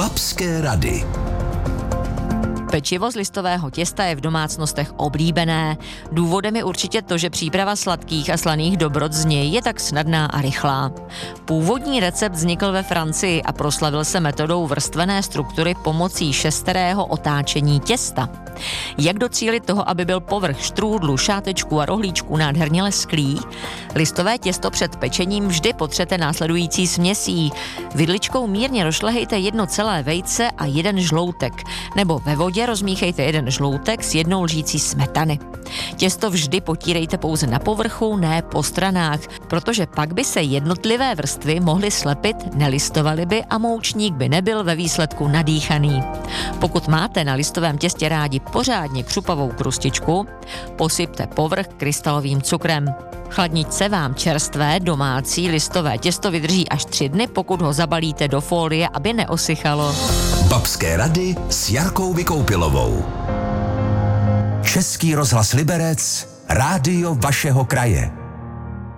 Babské rady. Pečivo z listového těsta je v domácnostech oblíbené. Důvodem je určitě to, že příprava sladkých a slaných dobrot z něj je tak snadná a rychlá. Původní recept vznikl ve Francii a proslavil se metodou vrstvené struktury pomocí šesterého otáčení těsta. Jak docílit toho, aby byl povrch štrůdlu, šátečků a rohlíčků nádherně lesklý? Listové těsto před pečením vždy potřete následující směsí. Vidličkou mírně rozšlehejte jedno celé vejce a jeden žloutek, nebo ve vodě rozmíchejte jeden žloutek s jednou lžící smetany. Těsto vždy potírejte pouze na povrchu, ne po stranách, protože pak by se jednotlivé vrstvy mohly slepit, nelistovaly by a moučník by nebyl ve výsledku nadýchaný. Pokud máte na listovém těstě rádi pořádně křupavou krustičku, posypte povrch krystalovým cukrem. Chladničce vám čerstvé domácí listové těsto vydrží až 3 dny, pokud ho zabalíte do fólie, aby neosychalo. Babské rady s Jarkou Vykoupilovou. Český rozhlas Liberec, rádio vašeho kraje.